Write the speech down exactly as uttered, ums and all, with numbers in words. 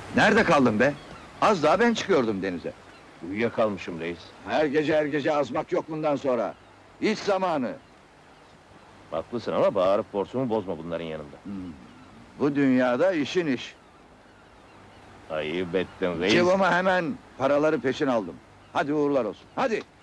Nerede kaldın be? Az daha ben çıkıyordum denize. Uyuyakalmışım reis. Her gece her gece azmak yok bundan sonra. Hiç zamanı. Haklısın ama bağırıp borsumu bozma bunların yanında. Bu dünyada işin iş. Ayıp ettin reis. Cıvıma hemen paraları peşin aldım. Hadi uğurlar olsun. Hadi.